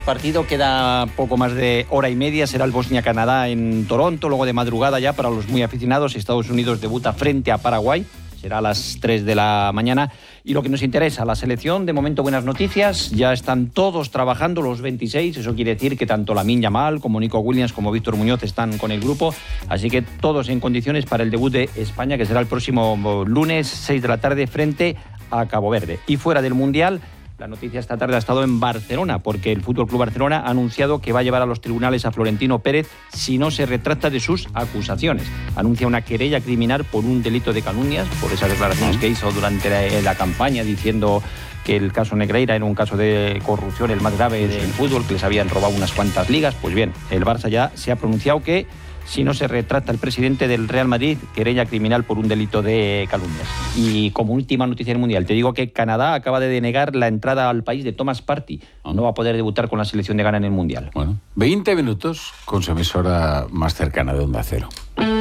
Partido queda poco más de hora y media, será el Bosnia-Canadá en Toronto, luego de madrugada ya para los muy aficionados. Estados Unidos debuta frente a Paraguay, será a las 3 de la mañana. Y lo que nos interesa, la selección, de momento buenas noticias, ya están todos trabajando, los 26, eso quiere decir que tanto Lamine Yamal como Nico Williams como Víctor Muñoz están con el grupo, así que todos en condiciones para el debut de España, que será el próximo lunes, 6 de la tarde, frente a Cabo Verde. Y fuera del Mundial, la noticia esta tarde ha estado en Barcelona, porque el FC Barcelona ha anunciado que va a llevar a los tribunales a Florentino Pérez si no se retracta de sus acusaciones. Anuncia una querella criminal por un delito de calumnias, por esas declaraciones que hizo durante la campaña diciendo que el caso Negreira era un caso de corrupción el más grave del fútbol, que les habían robado unas cuantas ligas. Pues bien, el Barça ya se ha pronunciado que si no se retracta el presidente del Real Madrid, querella criminal por un delito de calumnias. Y como última noticia del Mundial, te digo que Canadá acaba de denegar la entrada al país de Thomas Partey. No va a poder debutar con la selección de Ghana en el Mundial. Bueno, 20 minutos con su emisora más cercana de Onda Cero.